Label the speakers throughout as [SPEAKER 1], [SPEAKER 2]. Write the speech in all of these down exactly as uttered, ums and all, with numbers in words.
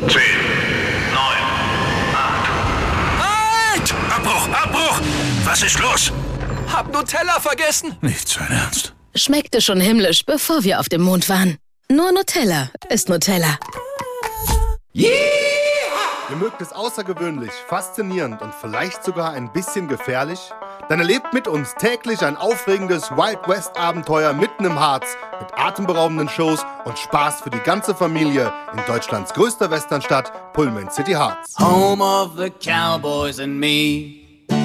[SPEAKER 1] zehn, neun, acht.
[SPEAKER 2] Halt! Abbruch, Abbruch! Was ist los?
[SPEAKER 3] Hab Nutella vergessen.
[SPEAKER 2] Nicht sein Ernst.
[SPEAKER 4] Schmeckte schon himmlisch, bevor wir auf dem Mond waren. Nur Nutella ist Nutella.
[SPEAKER 5] Yeah! Ihr mögt es außergewöhnlich, faszinierend und vielleicht sogar ein bisschen gefährlich? Dann erlebt mit uns täglich ein aufregendes Wild West Abenteuer mitten im Harz mit atemberaubenden Shows und Spaß für die ganze Familie in Deutschlands größter Westernstadt, Pullman City Harz.
[SPEAKER 6] Home of the Cowboys and me.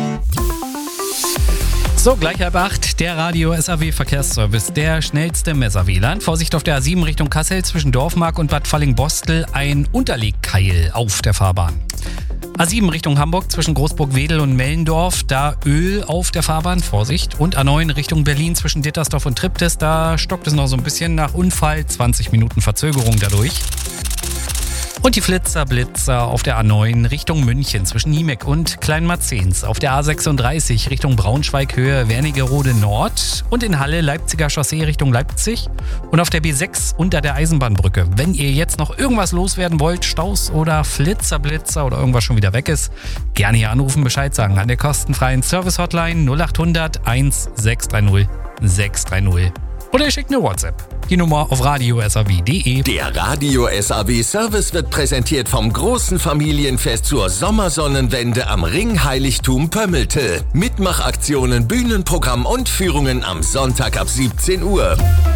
[SPEAKER 7] So, gleich halb acht, der Radio S A W Verkehrsservice, der schnellste im S A W-Land. Vorsicht auf der A sieben Richtung Kassel zwischen Dorfmark und Bad Falling-Bostel, ein Unterlegkeil auf der Fahrbahn. A sieben Richtung Hamburg zwischen Großburg-Wedel und Mellendorf, da Öl auf der Fahrbahn, Vorsicht. Und A neun Richtung Berlin zwischen Dittersdorf und Triptis, da stockt es noch so ein bisschen nach Unfall, zwanzig Minuten Verzögerung dadurch. Und die Flitzer Blitzer auf der A neun Richtung München zwischen Niemek und Kleinmarzens. Auf der A sechsunddreißig Richtung Braunschweig Höhe Wernigerode Nord. Und in Halle Leipziger Chaussee Richtung Leipzig. Und auf der B sechs unter der Eisenbahnbrücke. Wenn ihr jetzt noch irgendwas loswerden wollt, Staus oder Flitzer Blitzer oder irgendwas schon wieder weg ist, gerne hier anrufen, Bescheid sagen an der kostenfreien Service-Hotline null acht hundert eins sechs drei null sechs drei null. Oder ihr schickt eine WhatsApp. Die Nummer auf radio s a w punkt d e.
[SPEAKER 8] Der Radio S A W Service wird präsentiert vom großen Familienfest zur Sommersonnenwende am Ringheiligtum Pömmelte. Mitmachaktionen, Bühnenprogramm und Führungen am Sonntag ab siebzehn Uhr.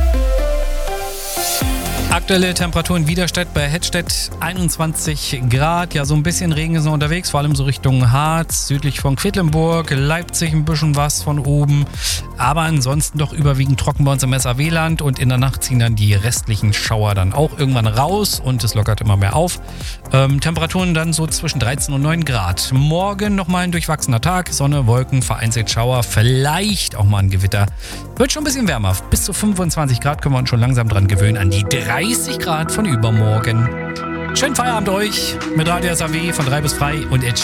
[SPEAKER 7] Aktuelle Temperaturen in Widerstedt bei Hettstedt einundzwanzig Grad. Ja, so ein bisschen Regen ist noch unterwegs, vor allem so Richtung Harz, südlich von Quedlinburg, Leipzig ein bisschen was von oben. Aber ansonsten doch überwiegend trocken bei uns im S A W-Land und in der Nacht ziehen dann die restlichen Schauer dann auch irgendwann raus und es lockert immer mehr auf. Ähm, Temperaturen dann so zwischen dreizehn und neun Grad. Morgen nochmal ein durchwachsener Tag, Sonne, Wolken, vereinzelt Schauer, vielleicht auch mal ein Gewitter. Wird schon ein bisschen wärmer. Bis zu fünfundzwanzig Grad können wir uns schon langsam dran gewöhnen an die dreißig Grad von übermorgen. Schönen Feierabend euch mit Radio S A W von drei bis frei und Ed